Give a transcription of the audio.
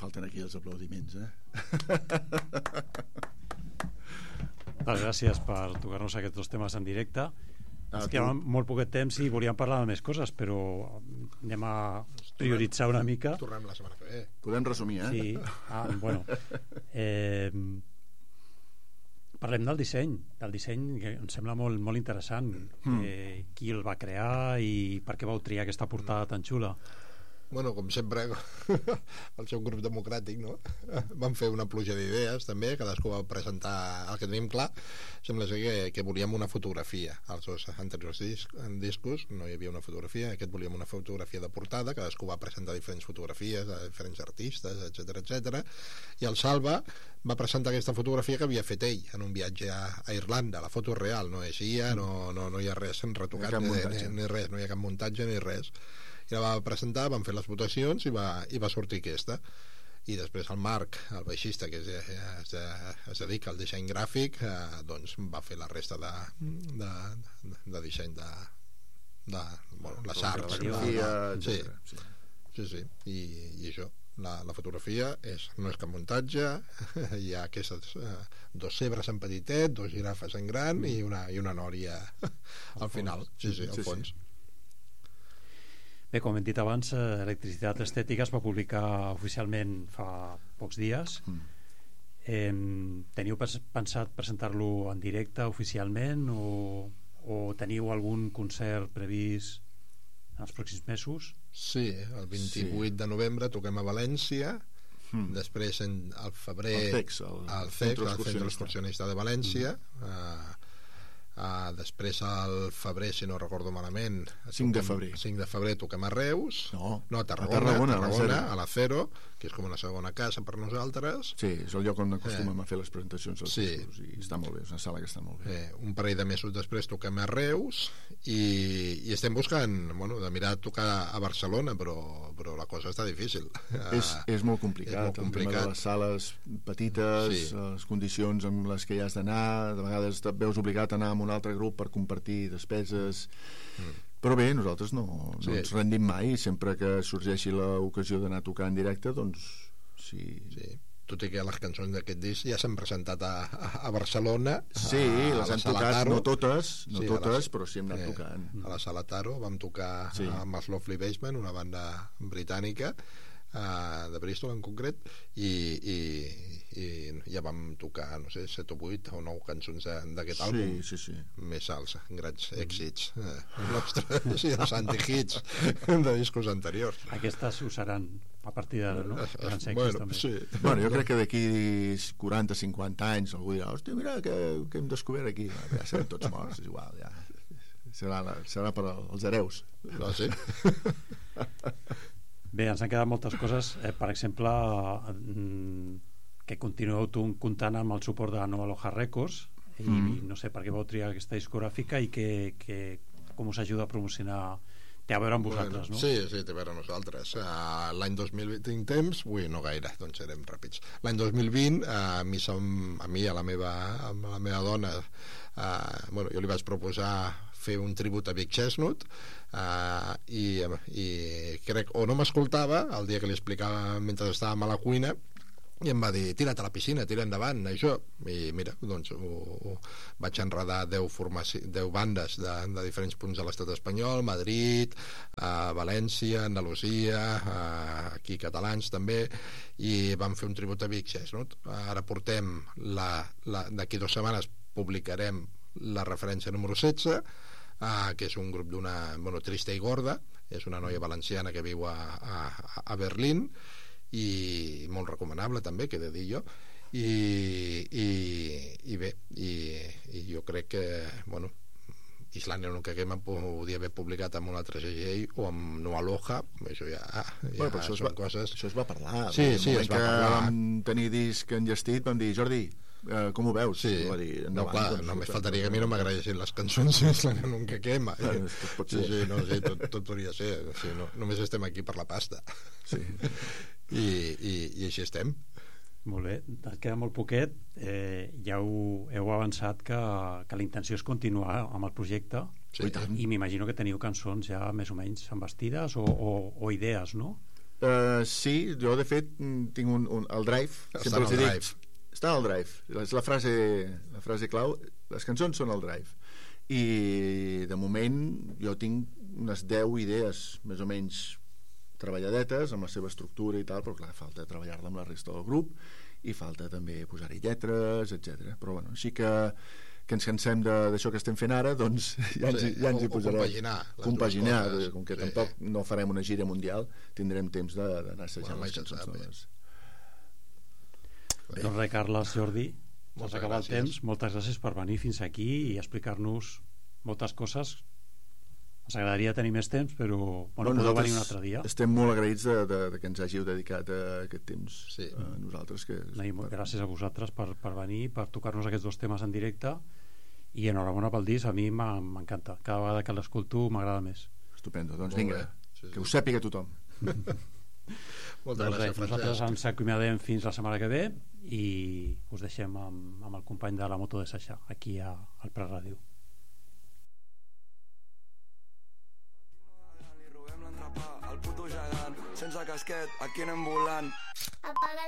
falten aquí els aplaudiments, Gràcies per tocar-nos aquests dos temes en directe. Ens queda molt poquet temps i volíem parlar de més coses, però anem a prioritzar una mica. Tornem la setmana que ve. Podem resumir, Sí. Bueno. Parlem del disseny, que em sembla molt, molt interessant. Qui el va crear i per què vau triar aquesta portada tan xula? Bueno, com sempre, el seu grup democràtic, no? Van fer una pluja d'idees, també, cadascú va presentar el que tenim clar. Sembla ser que volíem una fotografia. Als dos anteriors discos no hi havia una fotografia, aquest volíem una fotografia de portada, cadascú va presentar diferents fotografies de diferents artistes, etc. I el Salva va presentar aquesta fotografia que havia fet ell en un viatge a Irlanda. La foto és real, no és IA, no hi ha res retocat, ni res, no hi ha cap muntatge ni res. I la va presentar, van fer les votacions i va sortir aquesta. I després el Marc, el baixista, que es dedica al disseny gràfic, doncs va fer la resta de disseny de les arts, sí. I això, la fotografia no és cap muntatge, hi ha aquestes dos zebres en petitet, dos girafes en gran i una nòria al final, al fons. Bé, com hem dit abans, Electricitat Estètica es va publicar oficialment fa pocs dies. Teniu pensat presentar-lo en directe oficialment o teniu algun concert previst en els pròxims mesos? Sí, el 28 de novembre toquem a València, després al febrer al Centre Excursionista de València, després al febrer, si no recordo malament, 5 de febrer toquem a Reus, a Tarragona, a l'Acero, que és com una segona casa per nosaltres. Sí, és el lloc on acostumem a fer les presentacions dels discos i està molt bé, és una sala que està molt bé. Un parell de mesos després toquem a Reus i estem buscant, de mirar a tocar a Barcelona, però la cosa està difícil. És molt complicat, el tema de les sales petites, les condicions amb les que hi has d'anar, de vegades et veus obligat a anar amb un altre grup per compartir despeses, però bé, nosaltres no ens rendim mai, sempre que sorgeixi l'ocasió d'anar a tocar en directe, doncs sí. Tot i que les cançons d'aquest disc ja s'han presentat a Barcelona. Sí, les han tocat, no totes, però sí hem anat tocant. A la Sala Taro vam tocar amb els Lovely Basement, una banda britànica de Bristol en concret, i ja vam tocar, no sé, 7 o 8 o 9 cançons d'aquest àlbum. Sí. Més alts, grans èxits nostres i els anti-hits de discos anteriors. Aquestes ho seran a partir d'ara, no? Grans èxits també. Sí. Bueno, jo crec que d'aquí 40-50 anys algú dirà, hòstia, mira que hem descobert aquí. Ja serem tots morts, és igual, ja. Serà per als hereus. No, sí. Bé, ens han quedat moltes coses, per exemple, que continueu comptant amb el suport de Nova Loja Records, i no sé per què vau triar aquesta discogràfica i com us ajuda a promocionar. Té a veure amb vosaltres, no? Sí, té a veure amb nosaltres. L'any 2020 tinc temps, no gaire, doncs serem ràpids. L'any 2020 a mi i a la meva dona, jo li vaig proposar fer un tribut a Big Chestnut, i crec, o no m'escoltava el dia que li explicava mentre estàvem a la cuina, i em va dir, tira't a la piscina, tira endavant, això. I mira, doncs vaig enredar 10 bandes de diferents punts de l'estat espanyol, Madrid, València, Andalusia, aquí catalans també, i vam fer un tribut a Big Chestnut. Ara portem d'aquí 2 setmanes publicarem la referència número 16, que és un grup d'una, Trista i Gorda, és una noia valenciana que viu a Berlín, i molt recomanable també, que he de dir jo, i bé, i jo crec que Islàndia no, que me podia haver publicat amb un altre segell o amb Nova Loja, això ja són coses. Això es va parlar, sí, es va parlar. Vam tenir disc enllestit, vam dir, Jordi, com ho veus? Sí, només faltaria que a mi no m'agraeixin les cançons Islàndia nunca quema. Tot podria ser, només estem aquí per la pasta. Sí. I així estem. Molt bé, et queda molt poquet. Ja heu avançat que la intenció és continuar amb el projecte, sí. I m'imagino que teniu cançons ja més o menys envestides o idees, no? Sí, jo de fet tinc el Drive, sempre els dic, està al Drive, és la frase clau, les cançons són al Drive, i de moment jo tinc unes 10 idees més o menys treballadetes amb la seva estructura i tal, però clar, falta treballar-la amb la resta del grup i falta també posar-hi lletres, etc. Però bueno, així que ens cansem d'això que estem fent ara, doncs ja ens hi posarem. Compaginar, com que tampoc no farem una gira mundial, tindrem temps d'anar assajant les cançons noves. Doncs res, Carles, Jordi, s'ha acabat el temps. Moltes gràcies per venir fins aquí i explicar-nos moltes coses. Ens agradaria tenir més temps, però podeu venir un altre dia. Estem molt agraïts que ens hàgiu dedicat aquest temps a nosaltres. Gràcies a vosaltres per venir, per tocar-nos aquests 2 temes en directe, i enhorabona pel disc. A mi m'encanta, cada vegada que l'escolto m'agrada més. Estupendo, doncs vinga, que ho sàpiga tothom. Moltes gràcies, nosaltres ens acomiadem fins la setmana que ve i us deixem amb el company de la moto de Saixà aquí al Prat Ràdio. Sense casquet, aquí anem volant. Apaga